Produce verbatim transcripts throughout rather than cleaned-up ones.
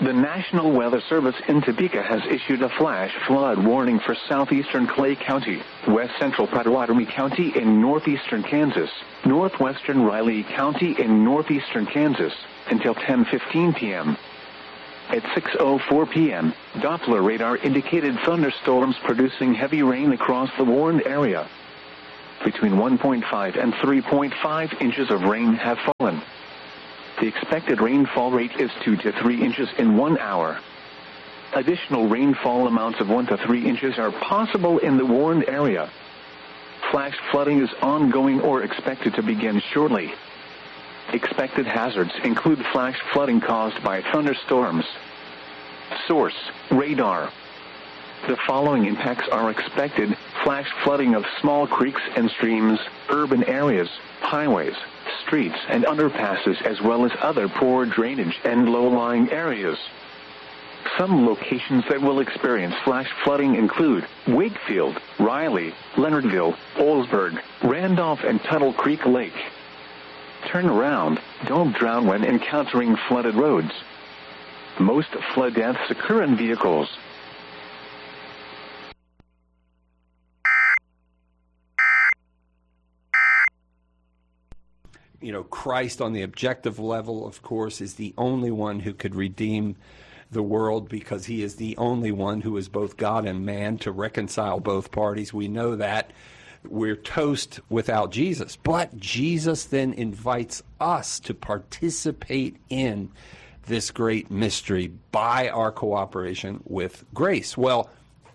The National Weather Service in Topeka has issued a flash flood warning for southeastern Clay County, west central Pottawatomie County in northeastern Kansas, northwestern Riley County in northeastern Kansas until ten fifteen p.m. At six oh four p.m., Doppler radar indicated thunderstorms producing heavy rain across the warned area. Between one point five and three point five inches of rain have fallen. The expected rainfall rate is two to three inches in one hour. Additional rainfall amounts of one to three inches are possible in the warned area. Flash flooding is ongoing or expected to begin shortly. Expected hazards include flash flooding caused by thunderstorms. Source: radar. The following impacts are expected: flash flooding of small creeks and streams, urban areas, highways, streets and underpasses, as well as other poor drainage and low-lying areas. Some locations that will experience flash flooding include Wakefield, Riley, Leonardville, Olsburg, Randolph, and Tuttle Creek Lake. Turn around. Don't drown when encountering flooded roads. Most flood deaths occur in vehicles. You know, Christ on the objective level, of course, is the only one who could redeem the world, because he is the only one who is both God and man to reconcile both parties. We know that. We're toast without Jesus. But Jesus then invites us to participate in this great mystery by our cooperation with grace. Well,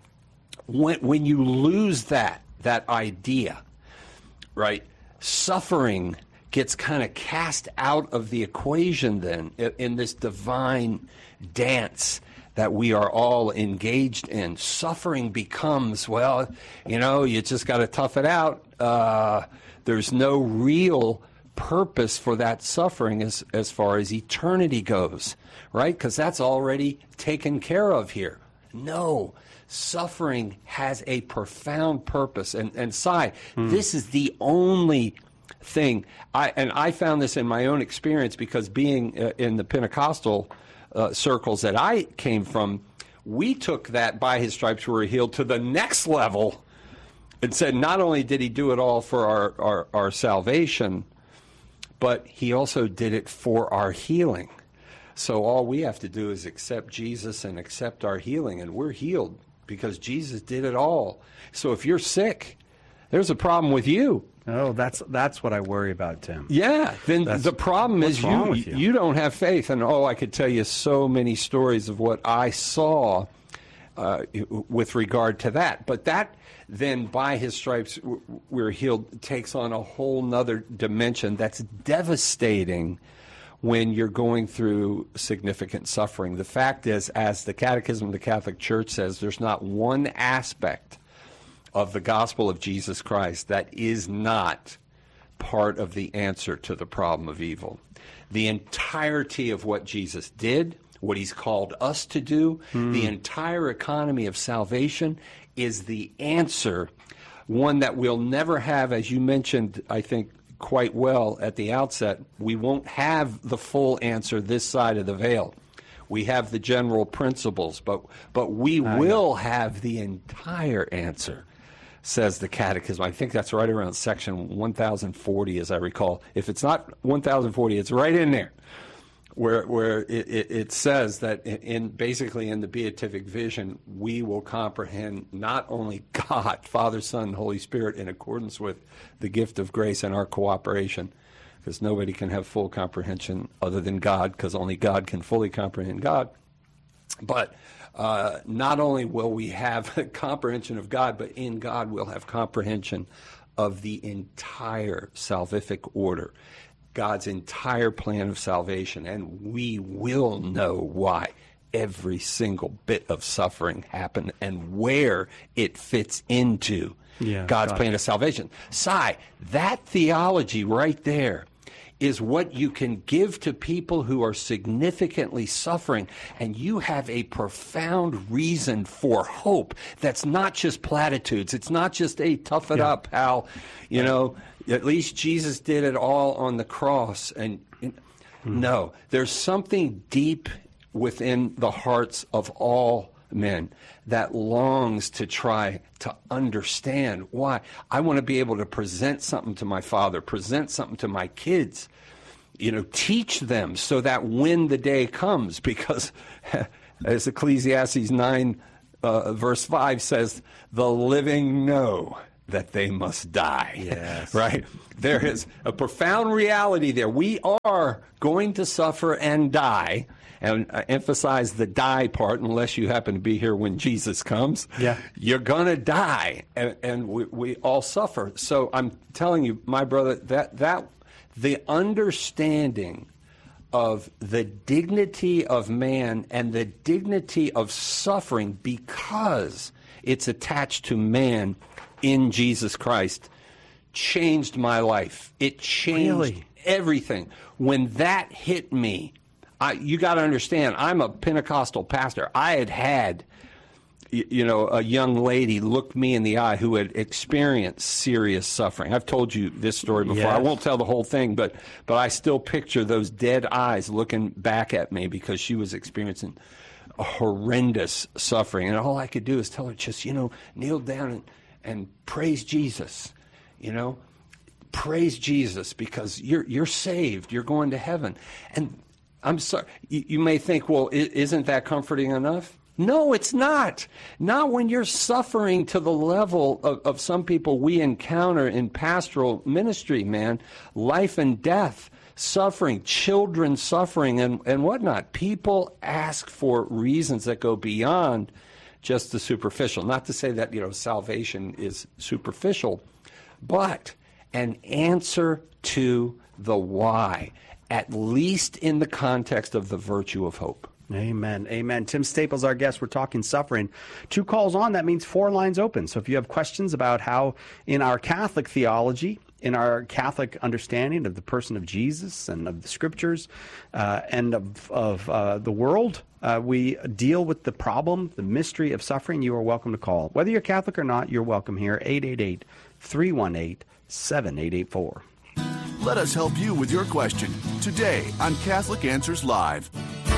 when, when you lose that, that idea, right, suffering gets kind of cast out of the equation then in this divine dance that we are all engaged in. Suffering becomes, well, you know, you just got to tough it out. Uh, there's no real purpose for that suffering as, as far as eternity goes, right? Because that's already taken care of here. No, suffering has a profound purpose. And, and Cy, hmm. this is the only thing. I and I found this in my own experience, because being uh, in the Pentecostal uh, circles that I came from, we took that by his stripes we were healed to the next level and said not only did he do it all for our, our, our salvation, but he also did it for our healing. So all we have to do is accept Jesus and accept our healing, and we're healed because Jesus did it all. So if you're sick, there's a problem with you. Oh, that's that's what I worry about, Tim. Yeah, then that's, the problem is you, you you don't have faith. And oh, I could tell you so many stories of what I saw uh, with regard to that. But that then, by his stripes we're healed, takes on a whole nother dimension that's devastating when you're going through significant suffering. The fact is, as the Catechism of the Catholic Church says, there's not one aspect of the gospel of Jesus Christ that is not part of the answer to the problem of evil. The entirety of what Jesus did, what he's called us to do, mm. the entire economy of salvation is the answer, one that we'll never have, as you mentioned, I think, quite well at the outset. We won't have the full answer this side of the veil. We have the general principles, but but we uh, will yeah. have the entire answer, says the Catechism. I think that's right around section one thousand forty, as I recall. If it's not one thousand forty, it's right in there, where where it, it, it says that in basically in the beatific vision, we will comprehend not only God, Father, Son, Holy Spirit, in accordance with the gift of grace and our cooperation, because nobody can have full comprehension other than God, because only God can fully comprehend God. But uh, not only will we have comprehension of God, but in God we'll have comprehension of the entire salvific order, God's entire plan of salvation, and we will know why every single bit of suffering happened and where it fits into yeah, God's plan of salvation. Cy, that theology right there is what you can give to people who are significantly suffering, and you have a profound reason for hope that's not just platitudes. It's not just, hey, tough it yeah. up, pal. You know, at least Jesus did it all on the cross. And mm. no, there's something deep within the hearts of all men that longs to try to understand why. I want to be able to present something to my father, present something to my kids, you know, teach them so that when the day comes, because as Ecclesiastes nine uh, verse five says, the living know that they must die. Yes. Right? There is a profound reality there. We are going to suffer and die. And I emphasize the die part, unless you happen to be here when Jesus comes. Yeah. You're going to die, and, and we, we all suffer. So I'm telling you, my brother, that, that the understanding of the dignity of man and the dignity of suffering because it's attached to man in Jesus Christ changed my life. It changed Really? everything. When that hit me, I, you got to understand, I'm a Pentecostal pastor. I had had, you, you know, a young lady look me in the eye who had experienced serious suffering. I've told you this story before. Yes. I won't tell the whole thing, but but I still picture those dead eyes looking back at me because she was experiencing a horrendous suffering. And all I could do is tell her, just, you know, kneel down and, and praise Jesus, you know. Praise Jesus because you're you're saved. You're going to heaven. And I'm sorry, you, you may think, well, I- isn't that comforting enough? No, it's not. Not when you're suffering to the level of, of some people we encounter in pastoral ministry, man. Life and death, suffering, children suffering, and, and whatnot. People ask for reasons that go beyond just the superficial. Not to say that, you know, salvation is superficial, but an answer to the why, at least in the context of the virtue of hope. Amen. Amen. Tim Staples, our guest. We're talking suffering. Two calls on. That means four lines open. So if you have questions about how in our Catholic theology, in our Catholic understanding of the person of Jesus and of the Scriptures uh, and of, of uh, the world, uh, we deal with the problem, the mystery of suffering, you are welcome to call. Whether you're Catholic or not, you're welcome here. eight eight eight, three one eight, seven eight eight four. Let us help you with your question today on Catholic Answers Live.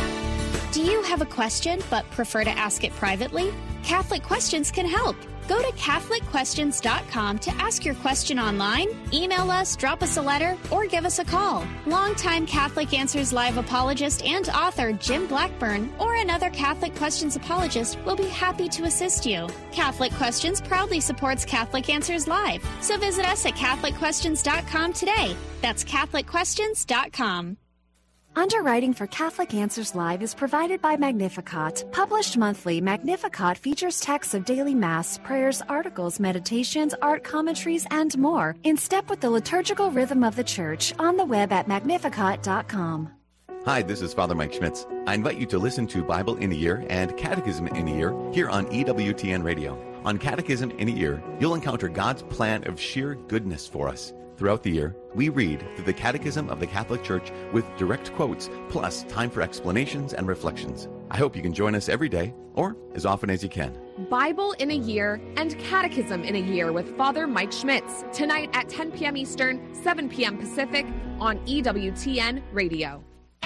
Do you have a question but prefer to ask it privately? Catholic Questions can help. Go to Catholic Questions dot com to ask your question online, email us, drop us a letter, or give us a call. Longtime Catholic Answers Live apologist and author Jim Blackburn or another Catholic Questions apologist will be happy to assist you. Catholic Questions proudly supports Catholic Answers Live, so visit us at Catholic Questions dot com today. That's Catholic Questions dot com. Underwriting for Catholic Answers Live is provided by Magnificat. Published monthly, Magnificat features texts of daily Mass, prayers, articles, meditations, art commentaries, and more, in step with the liturgical rhythm of the Church, on the web at magnificat dot com. Hi, this is Father Mike Schmitz. I invite you to listen to Bible in a Year and Catechism in a Year here on E W T N Radio. On Catechism in a Year, you'll encounter God's plan of sheer goodness for us. Throughout the year, we read through the Catechism of the Catholic Church with direct quotes, plus time for explanations and reflections. I hope you can join us every day, or as often as you can. Bible in a Year and Catechism in a Year with Father Mike Schmitz, tonight at ten p.m. Eastern, seven p.m. Pacific, on E W T N Radio.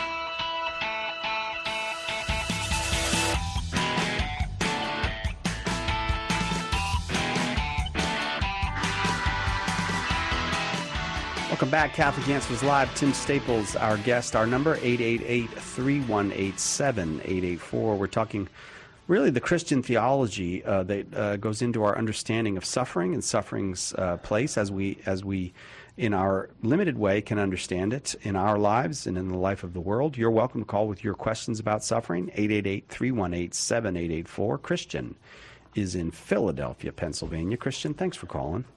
Welcome back, Catholic Answers Live. Tim Staples, our guest. Our number, eight eight eight, three one eight, seven eight eight four. We're talking really the Christian theology uh, that uh, goes into our understanding of suffering and suffering's uh, place as we, as we, in our limited way, can understand it in our lives and in the life of the world. You're welcome to call with your questions about suffering, eight eight eight, three one eight, seven eight eight four. Christian is in Philadelphia, Pennsylvania. Christian, thanks for calling.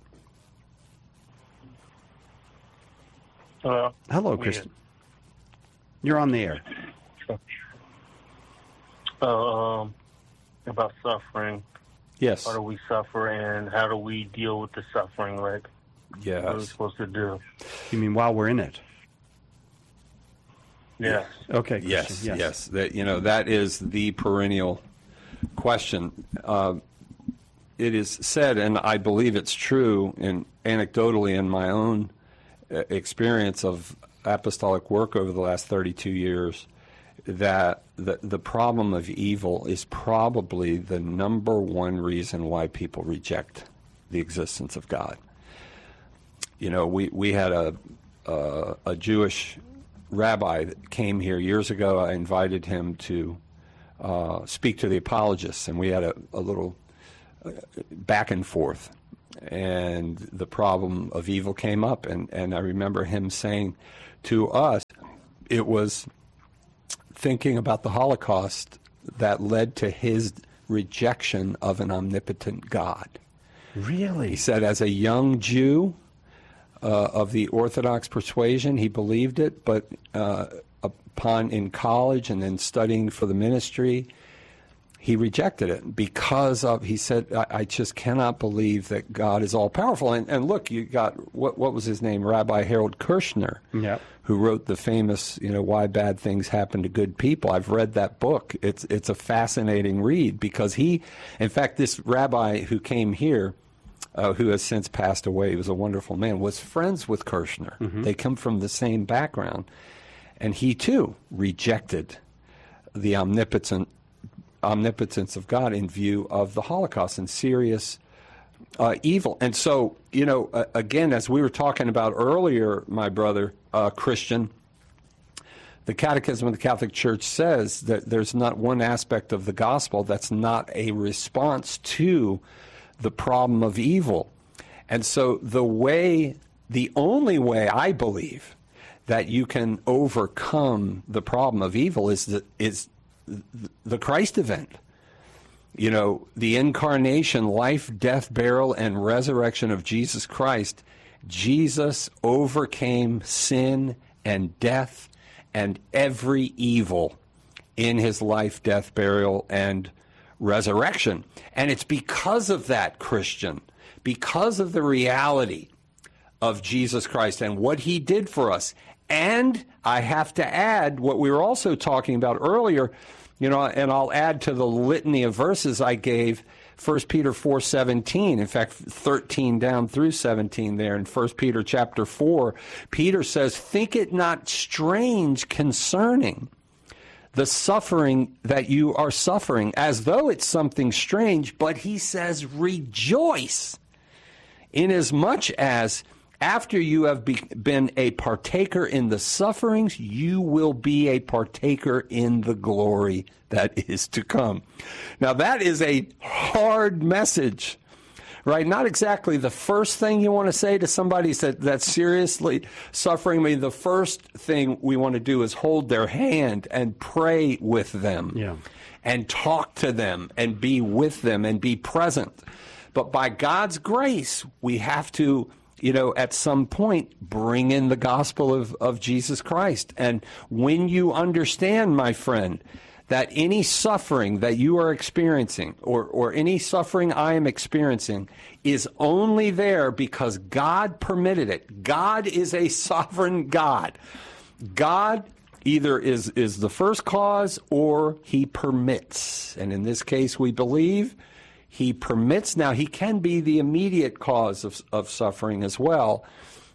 Uh, Hello, Christian. You're on the air. Uh, um, about suffering. Yes. How do we suffer, and how do we deal with the suffering? Like, Yes. what are we supposed to do? You mean while we're in it? Yes. Okay. Yes, Christian, yes. That, you know, that is the perennial question. Uh, it is said, and I believe it's true, and anecdotally in my own experience of apostolic work over the last thirty-two years, that the, the problem of evil is probably the number one reason why people reject the existence of God. You know, we, we had a, a, a Jewish rabbi that came here years ago. I invited him to uh, speak to the apologists, and we had a, a little uh, back and forth. And the problem of evil came up, and, and I remember him saying to us, it was thinking about the Holocaust that led to his rejection of an omnipotent God. Really? He said as a young Jew uh, of the Orthodox persuasion, he believed it, but uh, upon in college and then studying for the ministry, he rejected it because of, he said, I, I just cannot believe that God is all-powerful. And, and look, you got, what what was his name? Rabbi Harold Kirshner, yep. who wrote the famous, you know, Why Bad Things Happen to Good People. I've read that book. It's it's a fascinating read because he, in fact, this rabbi who came here, uh, who has since passed away, he was a wonderful man, was friends with Kirshner. Mm-hmm. They come from the same background. And he, too, rejected the omnipotent omnipotence of God in view of the Holocaust and serious uh, evil. And so, you know, uh, again, as we were talking about earlier, my brother, uh, Christian, the Catechism of the Catholic Church says that there's not one aspect of the gospel that's not a response to the problem of evil. And so the way, the only way I believe that you can overcome the problem of evil is the, is the Christ event. You know, the incarnation, life, death, burial, and resurrection of Jesus Christ. Jesus overcame sin and death and every evil in his life, death, burial, and resurrection. And it's because of that, Christian, because of the reality of Jesus Christ and what he did for us. And I have to add what we were also talking about earlier, you know, and I'll add to the litany of verses I gave, First Peter four seventeen, in fact, thirteen down through seventeen there in First Peter chapter four. Peter says, think it not strange concerning the suffering that you are suffering, as though it's something strange, but he says, rejoice, inasmuch as after you have be, been a partaker in the sufferings, you will be a partaker in the glory that is to come. Now, that is a hard message, right? Not exactly the first thing you want to say to somebody that, that's seriously suffering. I mean, the first thing we want to do is hold their hand and pray with them, yeah. and talk to them and be with them and be present. But by God's grace, we have to, you know, at some point, bring in the gospel of, of Jesus Christ. And when you understand, my friend, that any suffering that you are experiencing or, or any suffering I am experiencing is only there because God permitted it. God is a sovereign God. God either is, is the first cause or he permits. And in this case, we believe he permits. Now, he can be the immediate cause of, of suffering as well.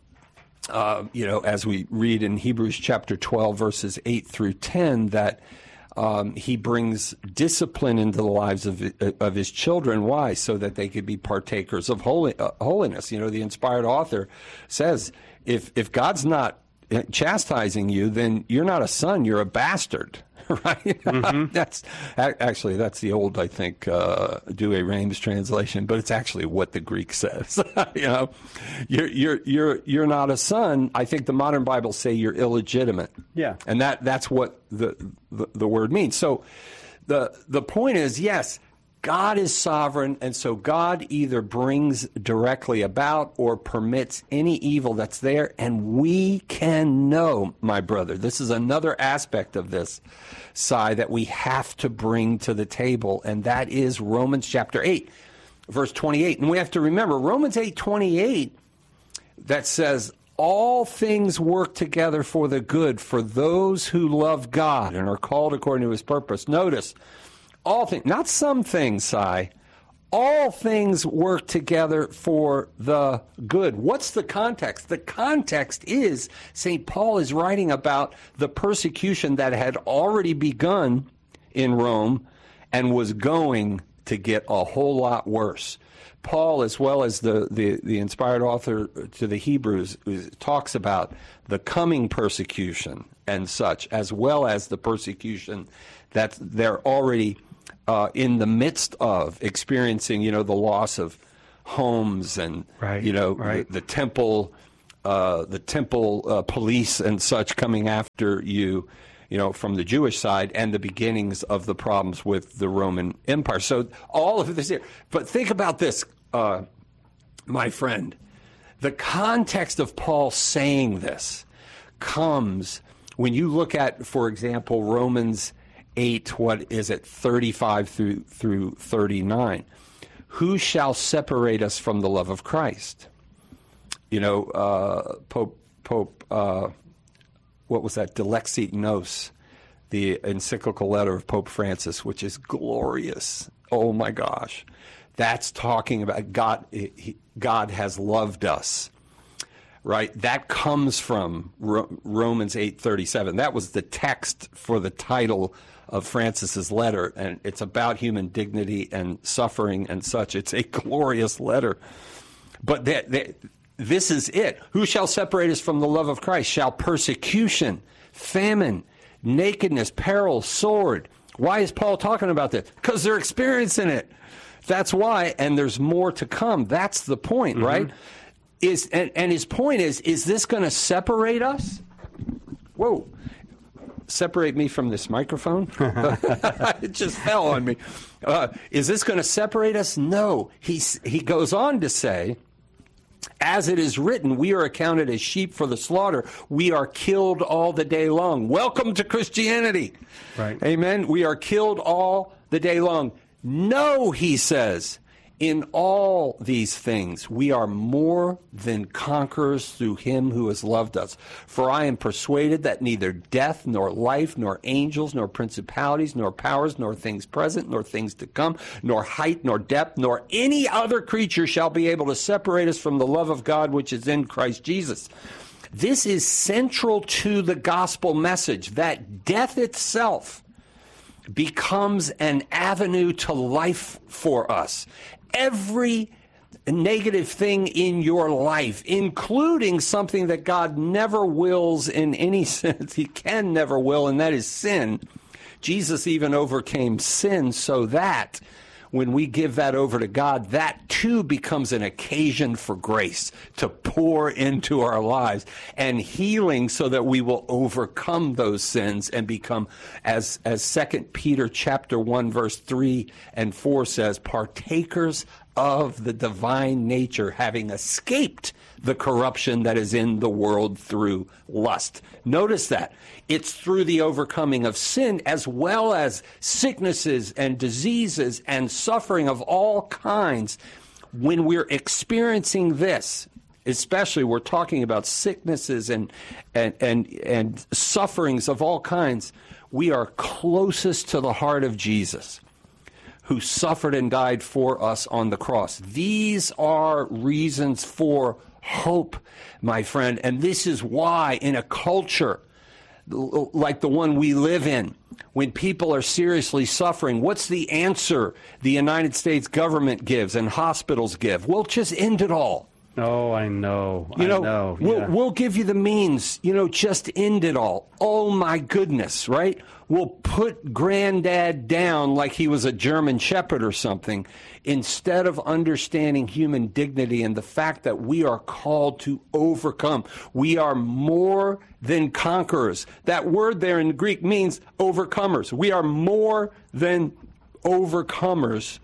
Uh, you know, as we read in Hebrews chapter twelve, verses eight through ten, that um, he brings discipline into the lives of, of his children. Why? So that they could be partakers of holy, uh, holiness. You know, the inspired author says, if if God's not chastising you, then you're not a son, you're a bastard. Right? Mm-hmm. That's actually that's the old, I think, uh, Douay Rheims translation, but it's actually what the Greek says. You know, you're you're you're you're not a son. I think the modern Bibles say you're illegitimate. Yeah, and that that's what the the, the word means. So the the point is, yes, God is sovereign, and so God either brings directly about or permits any evil that's there, and we can know, my brother, this is another aspect of this, Si, that we have to bring to the table, and that is Romans chapter eight, verse twenty-eight. And we have to remember, Romans eight twenty-eight, that says, all things work together for the good for those who love God and are called according to his purpose. Notice, all things, not some things, Si, all things work together for the good. What's the context? The context is Saint Paul is writing about the persecution that had already begun in Rome and was going to get a whole lot worse. Paul, as well as the, the, the inspired author to the Hebrews, talks about the coming persecution and such, as well as the persecution that they're already uh, in the midst of experiencing, you know, the loss of homes and, right, you know, right. the, the temple, uh, the temple uh, police and such coming after you, you know, from the Jewish side, and the beginnings of the problems with the Roman Empire. So all of this here. But think about this, uh, my friend. The context of Paul saying this comes when you look at, for example, Romans eight, what is it, thirty-five through, through thirty-nine. Who shall separate us from the love of Christ? You know, uh, Pope, Pope, uh, what was that? Dilexit Nos, the encyclical letter of Pope Francis, which is glorious. Oh my gosh. That's talking about God, he, God has loved us, right? That comes from Ro- Romans eight thirty-seven. That was the text for the title of Francis's letter, and it's about human dignity and suffering and such. It's a glorious letter. But that, that, this is it. Who shall separate us from the love of Christ? Shall persecution, famine, nakedness, peril, sword? Why is Paul talking about this? Because they're experiencing it. That's why, and there's more to come. That's the point, mm-hmm. right? Is and, and his point is, is this going to separate us? Whoa. Separate me from this microphone? It just fell on me. Uh, is this going to separate us? No. He, he goes on to say, as it is written, we are accounted as sheep for the slaughter. We are killed all the day long. Welcome to Christianity. Right. Amen. We are killed all the day long. No, he says, in all these things we are more than conquerors through him who has loved us. For I am persuaded that neither death, nor life, nor angels, nor principalities, nor powers, nor things present, nor things to come, nor height, nor depth, nor any other creature shall be able to separate us from the love of God which is in Christ Jesus. This is central to the gospel message, that death itself becomes an avenue to life for us. Every negative thing in your life, including something that God never wills in any sense, he can never will, and that is sin. Jesus even overcame sin so that when we give that over to God, that too becomes an occasion for grace to pour into our lives and healing so that we will overcome those sins and become, as as Second Peter chapter one, verse three and four says, partakers of the divine nature, having escaped the corruption that is in the world through lust. Notice that. It's through the overcoming of sin as well as sicknesses and diseases and suffering of all kinds. When we're experiencing this, especially we're talking about sicknesses and and and, and sufferings of all kinds, we are closest to the heart of Jesus, who suffered and died for us on the cross. These are reasons for hope, my friend. And this is why in a culture like the one we live in, when people are seriously suffering, what's the answer the United States government gives and hospitals give? Well, just end it all. Oh, I know. You know, I know. We'll, yeah. we'll give you the means, you know, just end it all. Oh, my goodness, right? We'll put granddad down like he was a German shepherd or something, instead of understanding human dignity and the fact that we are called to overcome. We are more than conquerors. That word there in Greek means overcomers. We are more than overcomers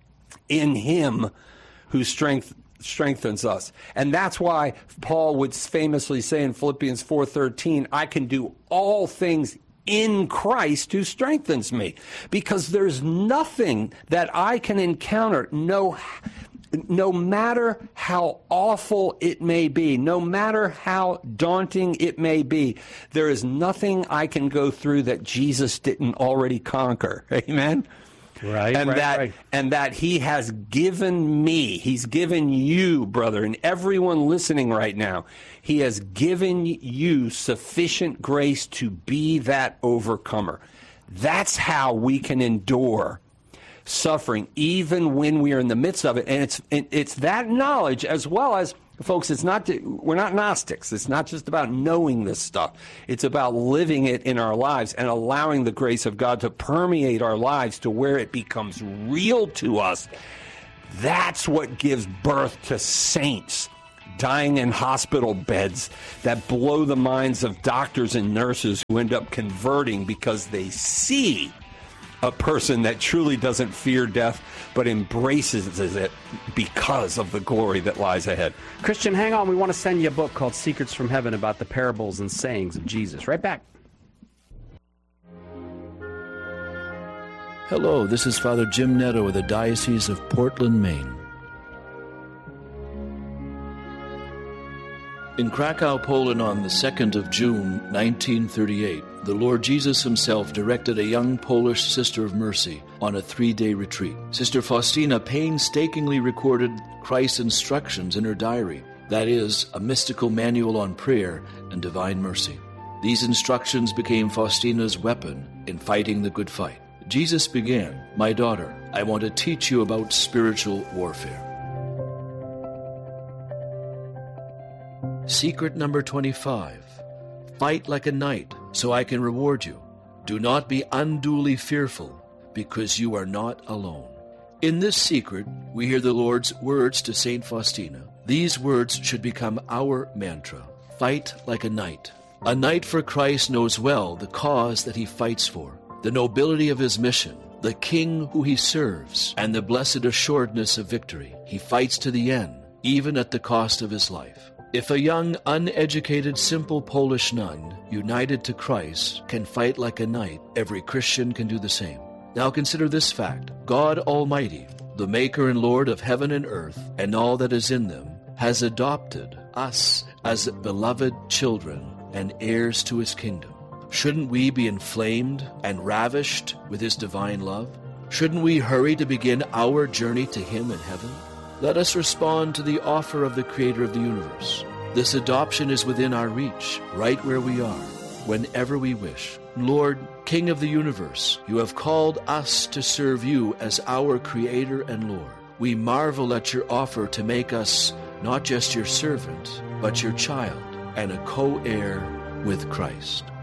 in him who strength, strengthens us. And that's why Paul would famously say in Philippians four thirteen, I can do all things in Christ who strengthens me. Because there's nothing that I can encounter, no, no matter how awful it may be, no matter how daunting it may be, there is nothing I can go through that Jesus didn't already conquer. Amen? Right, and right, that right. and that he has given me, he's given you, brother, and everyone listening right now, he has given you sufficient grace to be that overcomer. That's how we can endure suffering, even when we are in the midst of it. And it's it's that knowledge, as well as, folks, it's not we're not Gnostics. It's not just about knowing this stuff. It's about living it in our lives and allowing the grace of God to permeate our lives to where it becomes real to us. That's what gives birth to saints dying in hospital beds that blow the minds of doctors and nurses who end up converting because they see a person that truly doesn't fear death but embraces it because of the glory that lies ahead. Christian, hang on. We want to send you a book called Secrets from Heaven about the parables and sayings of Jesus. Right back. Hello, this is Father Jim Netto of the Diocese of Portland, Maine. In Krakow, Poland, on the second of June, nineteen thirty-eight, the Lord Jesus himself directed a young Polish Sister of Mercy on a three-day retreat. Sister Faustina painstakingly recorded Christ's instructions in her diary, that is, a mystical manual on prayer and divine mercy. These instructions became Faustina's weapon in fighting the good fight. Jesus began, "My daughter, I want to teach you about spiritual warfare." Secret number twenty-five. Fight like a knight, so I can reward you. Do not be unduly fearful, because you are not alone. In this secret, we hear the Lord's words to Saint Faustina. These words should become our mantra. Fight like a knight. A knight for Christ knows well the cause that he fights for, the nobility of his mission, the king who he serves, and the blessed assuredness of victory. He fights to the end, even at the cost of his life. If a young, uneducated, simple Polish nun, united to Christ, can fight like a knight, every Christian can do the same. Now consider this fact. God Almighty, the maker and Lord of heaven and earth, and all that is in them, has adopted us as beloved children and heirs to his kingdom. Shouldn't we be inflamed and ravished with his divine love? Shouldn't we hurry to begin our journey to him in heaven? Let us respond to the offer of the Creator of the universe. This adoption is within our reach, right where we are, whenever we wish. Lord, King of the universe, you have called us to serve you as our Creator and Lord. We marvel at your offer to make us not just your servant, but your child and a co-heir with Christ.